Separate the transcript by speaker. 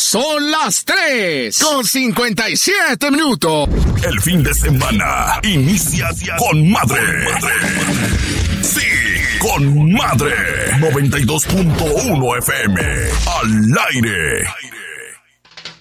Speaker 1: Son las 3:57.
Speaker 2: El fin de semana inicia con madre. Sí, con madre. 92.1 FM. Al aire.